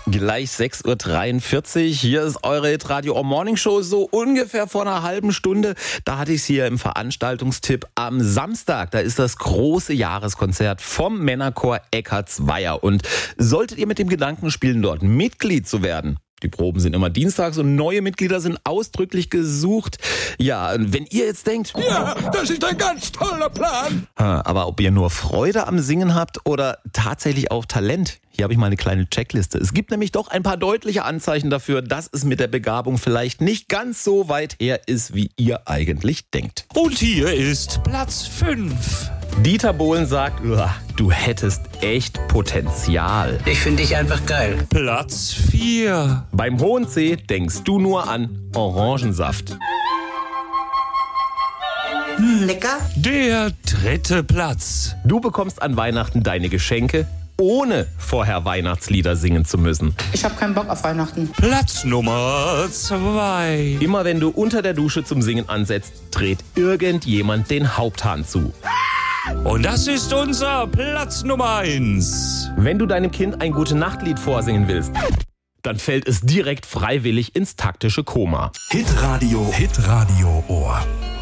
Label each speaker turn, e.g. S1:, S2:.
S1: Gleich 6.43 Uhr. Hier ist eure Hitradio Morning Show, so ungefähr vor einer halben Stunde. Da hatte ich es hier im Veranstaltungstipp am Samstag. Da ist das große Jahreskonzert vom Männerchor Eckartsweier. Und solltet ihr mit dem Gedanken spielen, dort Mitglied zu werden, die Proben sind immer dienstags und neue Mitglieder sind ausdrücklich gesucht. Ja, wenn ihr jetzt denkt,
S2: ja, das ist ein ganz toller Plan.
S1: Aber ob ihr nur Freude am Singen habt oder tatsächlich auch Talent, hier habe ich mal eine kleine Checkliste. Es gibt nämlich doch ein paar deutliche Anzeichen dafür, dass es mit der Begabung vielleicht nicht ganz so weit her ist, wie ihr eigentlich denkt.
S2: Und hier ist Platz 5.
S1: Dieter Bohlen sagt, du hättest echt Potenzial.
S3: Ich finde dich einfach geil.
S2: Platz 4.
S1: Beim hohen C denkst du nur an Orangensaft.
S3: Lecker.
S2: Der 3. Platz.
S1: Du bekommst an Weihnachten deine Geschenke, ohne vorher Weihnachtslieder singen zu müssen.
S4: Ich habe keinen Bock auf Weihnachten.
S2: Platz Nummer 2.
S1: Immer wenn du unter der Dusche zum Singen ansetzt, dreht irgendjemand den Haupthahn zu.
S2: Und das ist unser Platz Nummer 1.
S1: Wenn du deinem Kind ein Gute-Nacht-Lied vorsingen willst, dann fällt es direkt freiwillig ins taktische Koma.
S5: Hitradio Ohr.